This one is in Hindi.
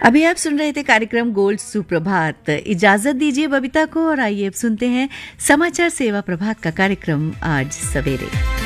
अभी आप सुन रहे थे कार्यक्रम गोल्ड सुप्रभात। इजाजत दीजिए बबीता को और आइए अब सुनते हैं समाचार सेवा प्रभाग का कार्यक्रम आज सवेरे।